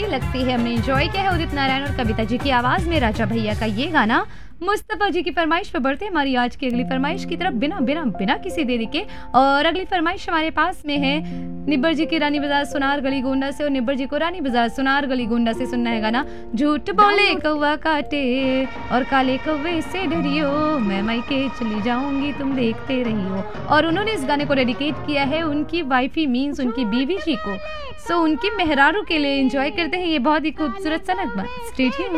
लगती है हमने एंजॉय किया है उदित नारायण और कविता जी की आवाज में राजा भैया का ये गाना। मुस्तफा जी की फरमाइश पे बढ़ते हमारी आज की अगली फरमाइश की तरफ बिना बिना बिना किसी देरी के। और अगली फरमाइश हमारे पास में है निब्बर जी की रानी बाजार सुनार गली गोंडा से। और निब्बर जी को रानी बाजार सुनार गली गोंडा से सुनना है गाना झूठ बोले कौवा काटे और काले कौवे से डरियो, मैं मायके चली जाऊंगी तुम देखते रहियो। और उन्होंने इस गाने को डेडिकेट किया है उनकी वाइफी मीन्स उनकी बीवी जी को। सो उनकी मेहरारू के लिए एंजॉय करते हैं ये बहुत ही खूबसूरत सा नगमा। Stay tuned.